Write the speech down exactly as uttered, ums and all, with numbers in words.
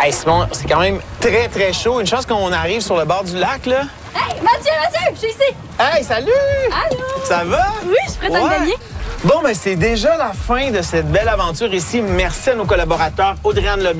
Hey Simon, c'est quand même très, très chaud. Une chance qu'on arrive sur le bord du lac, là. Hey, Mathieu, Mathieu, je suis ici. Hey, salut! Allô? Ça va? Oui, je suis prête à Ouais. me gagner. Bon, ben c'est déjà la fin de cette belle aventure ici. Merci à nos collaborateurs Audrey-Anne Leblanc.